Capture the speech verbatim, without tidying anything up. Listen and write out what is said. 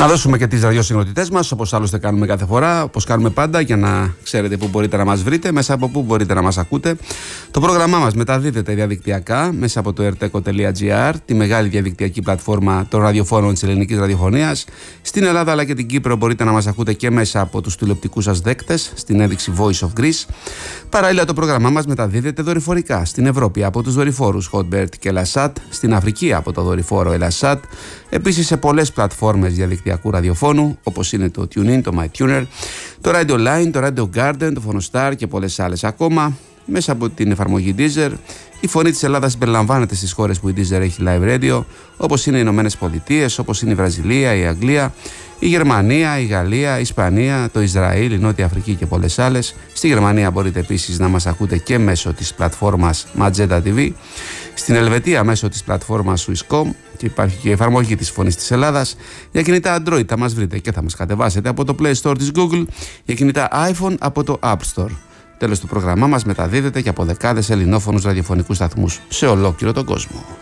Να δώσουμε και τις ραδιοσυγκροτητές μας, όπως άλλωστε κάνουμε κάθε φορά, όπως κάνουμε πάντα, για να ξέρετε πού μπορείτε να μας βρείτε, μέσα από πού μπορείτε να μας ακούτε. Το πρόγραμμά μας μεταδίδεται διαδικτυακά μέσα από το erteco τελεία gr, τη μεγάλη διαδικτυακή πλατφόρμα των ραδιοφώνων της ελληνικής ραδιοφωνίας. Στην Ελλάδα αλλά και την Κύπρο μπορείτε να μας ακούτε και μέσα από τους τηλεοπτικούς σας δέκτες, στην ένδειξη Voice of Greece. Παράλληλα, το πρόγραμμά μας μεταδίδεται δορυφορικά στην Ευρώπη από τους δορυφόρους Hotbird και Elasat, στην Αφρική από το δορυφόρο Elasat, επίσης σε πολλές πλατφόρμες διαδικτυακού ραδιοφώνου όπως είναι το TuneIn, το MyTuner, το Radio Line, το Radio Garden, το Phonostar και πολλές άλλες ακόμα. Μέσα από την εφαρμογή Deezer, η φωνή της Ελλάδας συμπεριλαμβάνεται στις χώρες που η Deezer έχει live radio, όπως είναι οι Ηνωμένες Πολιτείες, όπως είναι η Βραζιλία, η Αγγλία, η Γερμανία, η Γαλλία, η Ισπανία, το Ισραήλ, η Νότια Αφρική και πολλές άλλες. Στη Γερμανία μπορείτε επίσης να μας ακούτε και μέσω της πλατφόρμας Magenta τι βι. Στην Ελβετία μέσω της πλατφόρμας Swisscom, και υπάρχει και η εφαρμογή της Φωνής της Ελλάδας. Για κινητά Android θα μας βρείτε και θα μας κατεβάσετε από το Play Store της Google, για κινητά iPhone από το App Store. Τέλος, του πρόγραμμά μας μεταδίδεται και από δεκάδες ελληνόφωνους ραδιοφωνικούς σταθμούς σε ολόκληρο τον κόσμο.